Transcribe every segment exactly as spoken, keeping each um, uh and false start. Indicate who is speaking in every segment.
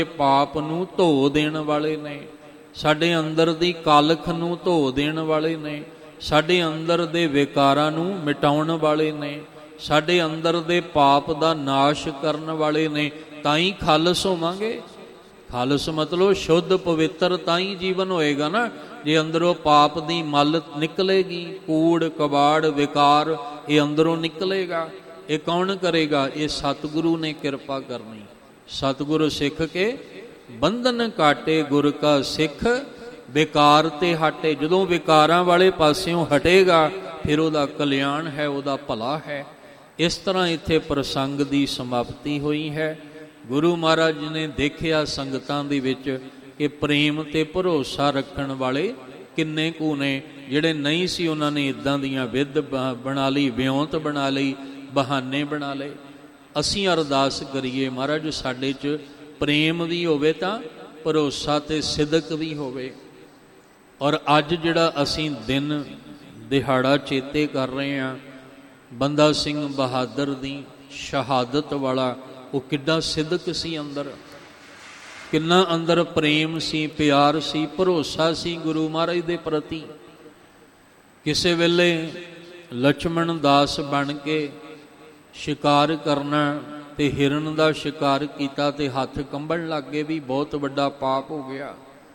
Speaker 1: ਪਾਪ ਨੂੰ ਧੋ ਦੇਣ ਵਾਲੇ ਨੇ, ਸਾਡੇ ਅੰਦਰ ਦੀ ਕਾਲਖ ਨੂੰ ਧੋ ਦੇਣ ਵਾਲੇ ਨੇ, ਸਾਡੇ ਅੰਦਰ ਦੇ ਵਿਕਾਰਾਂ ਨੂੰ ਮਿਟਾਉਣ ਵਾਲੇ ਨੇ, ਸਾਡੇ ਅੰਦਰ ਦੇ ਪਾਪ ਦਾ ਨਾਸ਼ ਕਰਨ ਵਾਲੇ ਨੇ। ਤਾਂ ਹੀ ਖਾਲਸ ਹੋਵਾਂਗੇ। ਖਾਲਸ ਮਤਲਬ ਸ਼ੁੱਧ ਪਵਿੱਤਰ ਤਾਂ ਹੀ ਜੀਵਨ ਹੋਏਗਾ ਨਾ, ਜੇ ਅੰਦਰੋਂ ਪਾਪ ਦੀ ਮਲ ਨਿਕਲੇਗੀ, ਕੂੜ ਕਬਾੜ ਵਿਕਾਰ ਇਹ ਅੰਦਰੋਂ ਨਿਕਲੇਗਾ। ਇਹ ਕੌਣ ਕਰੇਗਾ? ਇਹ ਸਤਿਗੁਰੂ ਨੇ ਕਿਰਪਾ ਕਰਨੀ। ਸਤਿਗੁਰੂ ਸਿੱਖ ਕੇ ਬੰਧਨ ਕਾਟੇ, ਗੁਰ ਕਾ ਸਿੱਖ ਵਿਕਾਰ ਤੇ ਹਟੇ। ਜਦੋਂ ਵਿਕਾਰਾਂ ਵਾਲੇ ਪਾਸਿਓਂ ਹਟੇਗਾ ਫਿਰ ਉਹਦਾ ਕਲਿਆਣ ਹੈ, ਉਹਦਾ ਭਲਾ ਹੈ। ਇਸ ਤਰ੍ਹਾਂ ਇੱਥੇ ਪ੍ਰਸੰਗ ਦੀ ਸਮਾਪਤੀ ਹੋਈ ਹੈ। ਗੁਰੂ ਮਹਾਰਾਜ ਜੀ ਨੇ ਦੇਖਿਆ ਸੰਗਤਾਂ ਦੇ ਵਿੱਚ ਕਿ ਪ੍ਰੇਮ ਤੇ ਭਰੋਸਾ ਰੱਖਣ ਵਾਲੇ ਕਿੰਨੇ ਕੁ ਨੇ। ਜਿਹੜੇ ਨਹੀਂ ਸੀ ਉਹਨਾਂ ਨੇ ਇੱਦਾਂ ਦੀਆਂ ਵਿਧ ਬਣਾ ਲਈ, ਵਿਉਂਤ ਬਣਾ ਲਈ, ਬਹਾਨੇ ਬਣਾ ਲਏ। ਅਸੀਂ ਅਰਦਾਸ ਕਰੀਏ ਮਹਾਰਾਜ ਸਾਡੇ 'ਚ ਪ੍ਰੇਮ ਵੀ ਹੋਵੇ ਤਾਂ ਭਰੋਸਾ ਤੇ ਸਿਦਕ ਵੀ ਹੋਵੇ। ਔਰ ਅੱਜ ਜਿਹੜਾ ਅਸੀਂ ਦਿਨ ਦਿਹਾੜਾ ਚੇਤੇ ਕਰ ਰਹੇ ਹਾਂ ਬੰਦਾ ਸਿੰਘ ਬਹਾਦਰ ਦੀ ਸ਼ਹਾਦਤ ਵਾਲਾ, ਉਹ ਕਿੱਡਾ ਸਿਦਕ ਸੀ ਅੰਦਰ, ਕਿੰਨਾ ਅੰਦਰ ਪ੍ਰੇਮ ਸੀ, ਪਿਆਰ ਸੀ, ਭਰੋਸਾ ਸੀ ਗੁਰੂ ਮਹਾਰਾਜ ਦੇ ਪ੍ਰਤੀ। ਕਿਸੇ ਵੇਲੇ ਲਛਮਣ ਦਾਸ ਬਣ ਕੇ ਸ਼ਿਕਾਰ ਕਰਨਾ ਤੇ ਹਿਰਨ ਦਾ ਸ਼ਿਕਾਰ ਕੀਤਾ ਤੇ ਹੱਥ ਕੰਬਣ ਲੱਗ ਗਏ ਵੀ ਬਹੁਤ ਵੱਡਾ ਪਾਪ ਹੋ ਗਿਆ।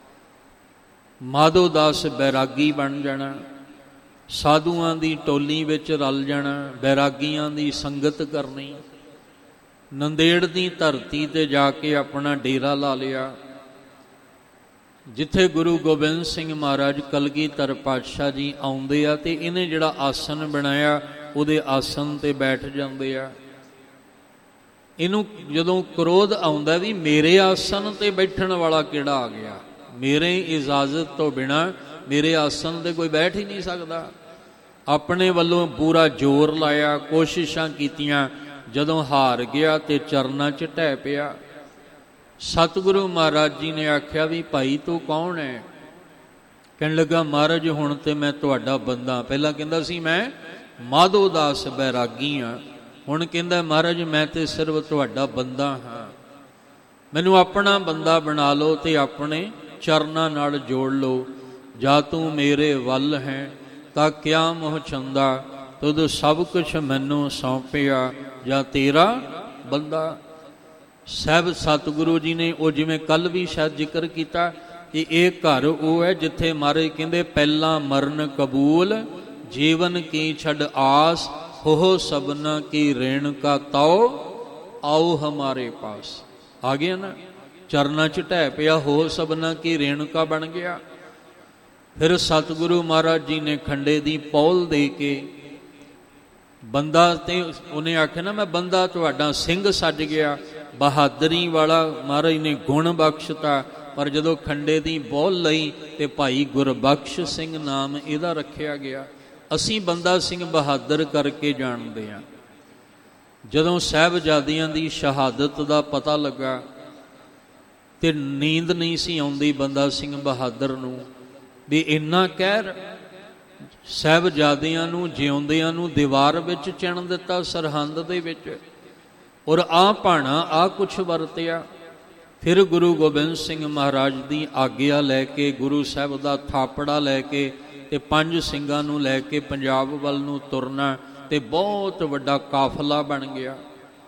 Speaker 1: ਮਾਧੋ ਦਾਸ ਬੈਰਾਗੀ ਬਣ ਜਾਣਾ, ਸਾਧੂਆਂ ਦੀ ਟੋਲੀ ਵਿੱਚ ਰਲ ਜਾਣਾ, ਬੈਰਾਗੀਆਂ ਦੀ ਸੰਗਤ ਕਰਨੀ। ਨੰਦੇੜ ਦੀ ਧਰਤੀ ਤੇ ਜਾ ਕੇ ਆਪਣਾ ਡੇਰਾ ਲਾ ਲਿਆ, ਜਿੱਥੇ ਗੁਰੂ ਗੋਬਿੰਦ ਸਿੰਘ ਮਹਾਰਾਜ ਕਲਗੀਧਰ ਪਾਤਸ਼ਾਹ ਜੀ ਆਉਂਦੇ ਆ ਤੇ ਇਹਨੇ ਜਿਹੜਾ ਆਸਣ ਬਣਾਇਆ ਉਹਦੇ ਆਸਣ ਤੇ ਬੈਠ ਜਾਂਦੇ ਆ। ਇਹਨੂੰ ਜਦੋਂ ਕ੍ਰੋਧ ਆਉਂਦਾ ਵੀ ਮੇਰੇ ਆਸਣ ਤੇ ਬੈਠਣ ਵਾਲਾ ਕਿਹੜਾ ਆ ਗਿਆ, ਮੇਰੇ ਇਜਾਜ਼ਤ ਤੋਂ ਬਿਨਾਂ ਮੇਰੇ ਆਸਣ ਤੇ ਕੋਈ ਬੈਠ ਹੀ ਨਹੀਂ ਸਕਦਾ। ਆਪਣੇ ਵੱਲੋਂ ਪੂਰਾ ਜ਼ੋਰ ਲਾਇਆ, ਕੋਸ਼ਿਸ਼ਾਂ ਕੀਤੀਆਂ, ਜਦੋਂ ਹਾਰ ਗਿਆ ਤੇ ਚਰਨਾਂ 'ਚ ਢਹਿ ਪਿਆ। ਸਤਿਗੁਰੂ ਮਹਾਰਾਜ ਜੀ ਨੇ ਆਖਿਆ ਵੀ ਭਾਈ ਤੂੰ ਕੌਣ ਹੈ? ਕਹਿਣ ਲੱਗਾ ਮਹਾਰਾਜ ਹੁਣ ਤੇ ਮੈਂ ਤੁਹਾਡਾ ਬੰਦਾ। ਪਹਿਲਾਂ ਕਹਿੰਦਾ ਸੀ ਮੈਂ ਮਾਧੋ ਦਾਸ ਬੈਰਾਗੀ ਹਾਂ, ਹੁਣ ਕਹਿੰਦਾ ਮਹਾਰਾਜ ਮੈਂ ਤੇ ਸਿਰਫ ਤੁਹਾਡਾ ਬੰਦਾ ਹਾਂ, ਮੈਨੂੰ ਆਪਣਾ ਬੰਦਾ ਬਣਾ ਲਓ ਤੇ ਆਪਣੇ ਚਰਨਾਂ ਨਾਲ ਜੋੜ ਲਓ। ਜਾ ਤੂੰ ਮੇਰੇ ਵੱਲ ਹੈ ਤਾਂ ਕਿਆ ਮੋਹ ਚੰਦਾ, ਤੁਧ ਸਭ ਕੁਛ ਮੈਨੂੰ ਸੌਂਪਿਆ, ਜਾਂ ਤੇਰਾ ਬੰਦਾ। ਸਾਹਿਬ ਸਤਿਗੁਰੂ ਜੀ ਨੇ ਉਹ ਜਿਵੇਂ ਕੱਲ੍ਹ ਵੀ ਸ਼ਾਇਦ ਜ਼ਿਕਰ ਕੀਤਾ ਕਿ ਇਹ ਘਰ ਉਹ ਹੈ ਜਿੱਥੇ ਮਹਾਰਾਜ ਕਹਿੰਦੇ ਪਹਿਲਾਂ ਮਰਨ ਕਬੂਲ, ਜੀਵਨ ਕੀ ਛੱਡ ਆਸ, ਹੋ ਸਬਨਾ ਕੀ ਰੇਣਕਾ ਤਾਓ, ਆਓ ਹਮਾਰੇ ਪਾਸ। ਆ ਗਿਆ ਨਾ, ਚਰਨਾਂ 'ਚ ਢਹਿ ਪਿਆ, ਹੋ ਸਬਨਾ ਕੀ ਰੇਣਕਾ ਬਣ ਗਿਆ। ਫਿਰ ਸਤਿਗੁਰੂ ਮਹਾਰਾਜ ਜੀ ਨੇ ਖੰਡੇ ਦੀ ਪੌਲ ਦੇ ਕੇ ਬੰਦਾ, ਤੇ ਉਹਨੇ ਆਖਿਆ ਨਾ ਮੈਂ ਬੰਦਾ ਤੁਹਾਡਾ, ਸਿੰਘ ਸੱਜ ਗਿਆ। ਬਹਾਦਰੀ ਵਾਲਾ ਮਹਾਰਾਜ ਨੇ ਗੁਣ ਬਖਸ਼ਤਾ। ਪਰ ਜਦੋਂ ਖੰਡੇ ਦੀ ਬੌਲ ਲਈ ਤੇ ਭਾਈ ਗੁਰਬਖਸ਼ ਸਿੰਘ ਨਾਮ ਇਹਦਾ ਰੱਖਿਆ ਗਿਆ। ਅਸੀਂ ਬੰਦਾ ਸਿੰਘ ਬਹਾਦਰ ਕਰਕੇ ਜਾਣਦੇ ਹਾਂ। ਜਦੋਂ ਸਾਹਿਬਜ਼ਾਦਿਆਂ ਦੀ ਸ਼ਹਾਦਤ ਦਾ ਪਤਾ ਲੱਗਾ ਤੇ ਨੀਂਦ ਨਹੀਂ ਸੀ ਆਉਂਦੀ ਬੰਦਾ ਸਿੰਘ ਬਹਾਦਰ ਨੂੰ ਵੀ ਇੰਨਾ ਕਹਿਰ, ਸਾਹਿਬਜ਼ਾਦਿਆਂ ਨੂੰ ਜਿਉਂਦਿਆਂ ਨੂੰ ਦੀਵਾਰ ਵਿੱਚ ਚਿਣ ਦਿੱਤਾ, ਸਰਹੰਦ ਦੇ ਵਿੱਚ, ਔਰ ਆਹ ਭਾਣਾ ਆਹ ਕੁਛ ਵਰਤਿਆ। ਫਿਰ ਗੁਰੂ ਗੋਬਿੰਦ ਸਿੰਘ ਮਹਾਰਾਜ ਦੀ ਆਗਿਆ ਲੈ ਕੇ, ਗੁਰੂ ਸਾਹਿਬ ਦਾ ਥਾਪੜਾ ਲੈ ਕੇ ਤੇ ਪੰਜ ਸਿੰਘਾਂ ਨੂੰ ਲੈ ਕੇ ਪੰਜਾਬ ਵੱਲ ਨੂੰ ਤੁਰਨਾ, ਤੇ ਬਹੁਤ ਵੱਡਾ ਕਾਫਲਾ ਬਣ ਗਿਆ।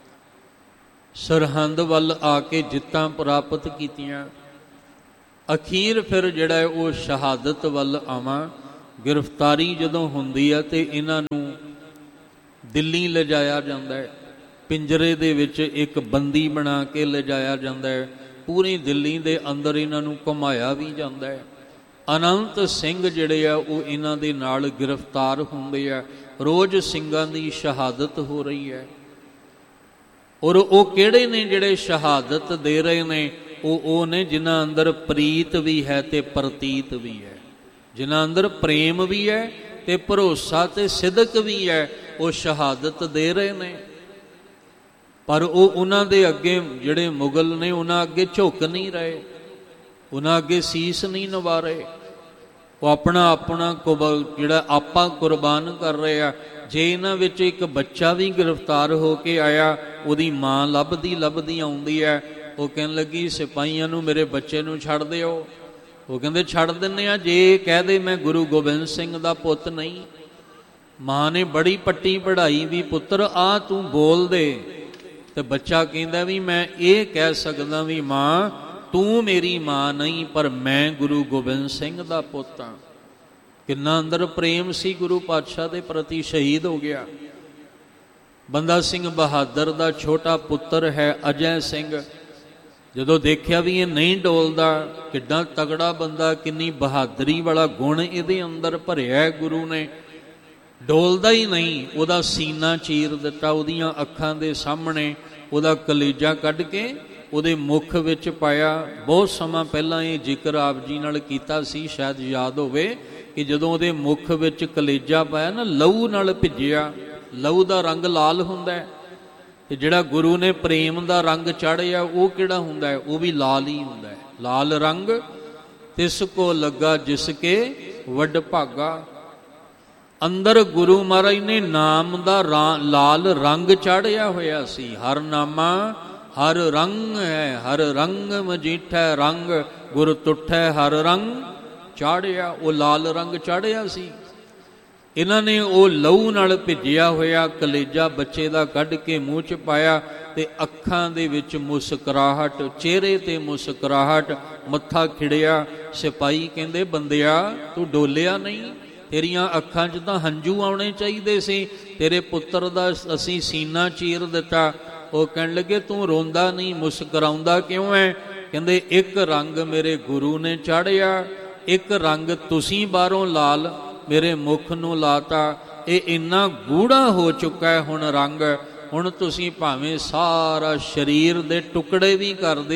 Speaker 1: ਸਰਹੰਦ ਵੱਲ ਆ ਕੇ ਜਿੱਤਾਂ ਪ੍ਰਾਪਤ ਕੀਤੀਆਂ। ਅਖੀਰ ਫਿਰ ਜਿਹੜਾ ਉਹ ਸ਼ਹਾਦਤ ਵੱਲ ਆਵਾਂ, ਗ੍ਰਿਫਤਾਰੀ ਜਦੋਂ ਹੁੰਦੀ ਹੈ ਤੇ ਇਹਨਾਂ ਨੂੰ ਦਿੱਲੀ ਲਿਜਾਇਆ ਜਾਂਦਾ ਹੈ। ਪਿੰਜਰੇ ਦੇ ਵਿੱਚ ਇੱਕ ਬੰਦੀ ਬਣਾ ਕੇ ਲਿਜਾਇਆ ਜਾਂਦਾ ਹੈ। ਪੂਰੀ ਦਿੱਲੀ ਦੇ ਅੰਦਰ ਇਹਨਾਂ ਨੂੰ ਘੁਮਾਇਆ ਵੀ ਜਾਂਦਾ ਹੈ। ਅਨੰਤ ਸਿੰਘ ਜਿਹੜੇ ਆ ਉਹ ਇਹਨਾਂ ਦੇ ਨਾਲ ਗ੍ਰਿਫਤਾਰ ਹੁੰਦੇ ਆ। ਰੋਜ਼ ਸਿੰਘਾਂ ਦੀ ਸ਼ਹਾਦਤ ਹੋ ਰਹੀ ਹੈ। ਔਰ ਉਹ ਕਿਹੜੇ ਨੇ ਜਿਹੜੇ ਸ਼ਹਾਦਤ ਦੇ ਰਹੇ ਨੇ? ਉਹ ਉਹ ਨੇ ਜਿਨ੍ਹਾਂ ਅੰਦਰ ਪ੍ਰੀਤ ਵੀ ਹੈ ਤੇ ਪ੍ਰਤੀਤ ਵੀ ਹੈ, ਜਿਨ੍ਹਾਂ ਅੰਦਰ ਪ੍ਰੇਮ ਵੀ ਹੈ ਤੇ ਭਰੋਸਾ ਤੇ ਸਿਦਕ ਵੀ ਹੈ। ਉਹ ਸ਼ਹਾਦਤ ਦੇ ਰਹੇ ਨੇ। ਪਰ ਉਹ ਉਹਨਾਂ ਦੇ ਅੱਗੇ ਜਿਹੜੇ ਮੁਗਲ ਨੇ ਉਹਨਾਂ ਅੱਗੇ ਝੁਕ ਨਹੀਂ ਰਹੇ, ਉਹਨਾਂ ਅੱਗੇ ਸੀਸ ਨਹੀਂ ਨਿਵਾ ਰਹੇ। ਉਹ ਆਪਣਾ ਆਪਣਾ ਜਿਹੜਾ ਆਪਾਂ ਕੁਰਬਾਨ ਕਰ ਰਹੇ ਆ। ਜੇ ਇਹਨਾਂ ਵਿੱਚ ਇੱਕ ਬੱਚਾ ਵੀ ਗ੍ਰਿਫਤਾਰ ਹੋ ਕੇ ਆਇਆ, ਉਹਦੀ ਮਾਂ ਲੱਭਦੀ ਲੱਭਦੀ ਆਉਂਦੀ ਹੈ, ਉਹ ਕਹਿਣ ਲੱਗੀ ਸਿਪਾਹੀਆਂ ਨੂੰ ਮੇਰੇ ਬੱਚੇ ਨੂੰ ਛੱਡ ਦਿਓ। ਉਹ ਕਹਿੰਦੇ ਛੱਡ ਦਿੰਦੇ ਆ ਜੇ ਕਹਿ ਦੇ ਮੈਂ ਗੁਰੂ ਗੋਬਿੰਦ ਸਿੰਘ ਦਾ ਪੁੱਤ ਨਹੀਂ। ਮਾਂ ਨੇ ਬੜੀ ਪੱਟੀ ਪੜ੍ਹਾਈ ਵੀ ਪੁੱਤਰ ਆ ਤੂੰ ਬੋਲ ਦੇ। ਤੇ ਬੱਚਾ ਕਹਿੰਦਾ ਵੀ ਮੈਂ ਇਹ ਕਹਿ ਸਕਦਾ ਵੀ ਮਾਂ ਤੂੰ ਮੇਰੀ ਮਾਂ ਨਹੀਂ ਪਰ ਮੈਂ ਗੁਰੂ ਗੋਬਿੰਦ ਸਿੰਘ ਦਾ ਪੁੱਤ ਹਾਂ। ਕਿੰਨਾ ਅੰਦਰ ਪ੍ਰੇਮ ਸੀ ਗੁਰੂ ਪਾਤਸ਼ਾਹ ਦੇ ਪ੍ਰਤੀ, ਸ਼ਹੀਦ ਹੋ ਗਿਆ। ਬੰਦਾ ਸਿੰਘ ਬਹਾਦਰ ਦਾ ਛੋਟਾ ਪੁੱਤਰ ਹੈ ਅਜੈ ਸਿੰਘ, ਜਦੋਂ ਦੇਖਿਆ ਵੀ ਇਹ ਨਹੀਂ ਡੋਲਦਾ, ਕਿੱਡਾ ਤਗੜਾ ਬੰਦਾ, ਕਿੰਨੀ ਬਹਾਦਰੀ ਵਾਲਾ ਗੁਣ ਇਹਦੇ ਅੰਦਰ ਭਰਿਆ ਗੁਰੂ ਨੇ, ਡੋਲਦਾ ਹੀ ਨਹੀਂ, ਉਹਦਾ ਸੀਨਾ ਚੀਰ ਦਿੱਤਾ। ਉਹਦੀਆਂ ਅੱਖਾਂ ਦੇ ਸਾਹਮਣੇ ਉਹਦਾ ਕਲੇਜਾ ਕੱਢ ਕੇ ਉਹਦੇ ਮੁਖ ਵਿੱਚ ਪਾਇਆ। ਬਹੁਤ ਸਮਾਂ ਪਹਿਲਾਂ ਇਹ ਜ਼ਿਕਰ ਆਪ ਜੀ ਨਾਲ ਕੀਤਾ ਸੀ, ਸ਼ਾਇਦ ਯਾਦ ਹੋਵੇ ਕਿ ਜਦੋਂ ਉਹਦੇ ਮੁਖ ਵਿੱਚ ਕਲੇਜਾ ਪਾਇਆ ਨਾ, ਲਹੂ ਨਾਲ ਭਿੱਜਿਆ। ਲਹੂ ਦਾ ਰੰਗ ਲਾਲ ਹੁੰਦਾ ਹੈ ਤੇ ਜਿਹੜਾ ਗੁਰੂ ਨੇ ਪ੍ਰੇਮ ਦਾ ਰੰਗ ਚਾੜਿਆ ਉਹ ਕਿਹੜਾ ਹੁੰਦਾ ਹੈ? ਉਹ ਵੀ ਲਾਲ ਹੀ ਹੁੰਦਾ ਹੈ। ਲਾਲ ਰੰਗ ਤਿਸ ਕੋ ਲੱਗਾ ਜਿਸ ਕੇ ਵੱਡ ਭਾਗਾ। ਅੰਦਰ ਗੁਰੂ ਮਹਾਰਾਜ ਨੇ ਨਾਮ ਦਾ ਲਾਲ ਰੰਗ ਚਾੜਿਆ ਹੋਇਆ ਸੀ। ਹਰ ਨਾਮਾ ਹਰ ਰੰਗ ਹੈ, ਹਰ ਰੰਗ ਮਜੀਠੈ ਰੰਗ, ਗੁਰ ਤੁਠੈ ਹਰ ਰੰਗ ਚਾੜਿਆ। ਉਹ ਲਾਲ ਰੰਗ ਚਾੜਿਆ ਸੀ। ਇਹਨਾਂ ਨੇ ਉਹ ਲਹੂ ਨਾਲ ਭਿੱਜਿਆ ਹੋਇਆ ਕਲੇਜਾ ਬੱਚੇ ਦਾ ਕੱਢ ਕੇ ਮੂੰਹ 'ਚ ਪਾਇਆ ਤੇ ਅੱਖਾਂ ਦੇ ਵਿੱਚ ਮੁਸਕਰਾਹਟ, ਚਿਹਰੇ ਤੇ ਮੁਸਕਰਾਹਟ, ਮੱਥਾ ਖਿੜਿਆ। ਸਿਪਾਹੀ ਕਹਿੰਦੇ ਬੰਦਿਆ ਤੂੰ ਡੋਲਿਆ ਨਹੀਂ, ਤੇਰੀਆਂ ਅੱਖਾਂ 'ਚ ਤਾਂ ਹੰਝੂ ਆਉਣੇ ਚਾਹੀਦੇ ਸੀ, ਤੇਰੇ ਪੁੱਤਰ ਦਾ ਅਸੀਂ ਸੀਨਾ ਚੀਰ ਦਿੱਤਾ। ਉਹ ਕਹਿਣ ਲੱਗੇ ਤੂੰ ਰੋਂਦਾ ਨਹੀਂ, ਮੁਸਕਰਾਉਂਦਾ ਕਿਉਂ ਹੈ? ਕਹਿੰਦੇ ਇੱਕ ਰੰਗ ਮੇਰੇ ਗੁਰੂ ਨੇ ਚਾੜਿਆ, ਇੱਕ ਰੰਗ ਤੁਸੀਂ ਬਾਹਰੋਂ ਲਾਲ ਮੇਰੇ ਮੁਖ ਨੂੰ ਲਾਤਾ। ਇਹ ਇੰਨਾ ਗੂੜਾ ਹੋ ਚੁੱਕਾ ਹੈ ਹੁਣ ਰੰਗ, ਹੁਣ ਤੁਸੀਂ ਭਾਵੇਂ ਸਾਰਾ ਸਰੀਰ ਦੇ ਟੁਕੜੇ ਵੀ ਕਰ ਦਿਓ